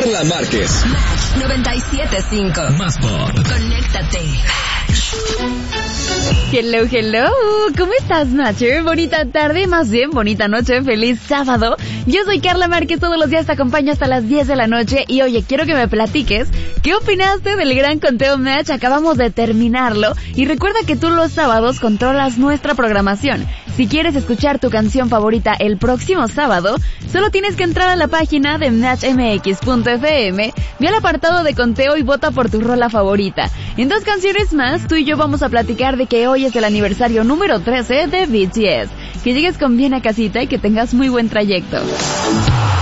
Carla Márquez. Match 97.5. Más por. Conéctate. Hello, hello. ¿Cómo estás, Matcher? Bonita tarde, más bien bonita noche, feliz sábado. Yo soy Carla Márquez, todos los días te acompaño hasta las 10 de la noche. Y oye, quiero que me platiques, ¿qué opinaste del gran conteo Match? Acabamos de terminarlo. Y recuerda que tú los sábados controlas nuestra programación. Si quieres escuchar tu canción favorita el próximo sábado, solo tienes que entrar a la página de matchmx.fm, ve al apartado de conteo y vota por tu rola favorita. En 2 canciones más, tú y yo vamos a platicar de que hoy es el aniversario número 13 de BTS. Que llegues con bien a casita y que tengas muy buen trayecto.